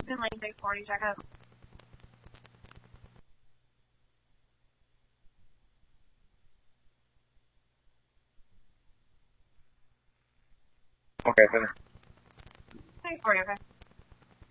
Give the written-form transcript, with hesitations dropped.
In lane 640, check up. Okay, finish. 640, okay.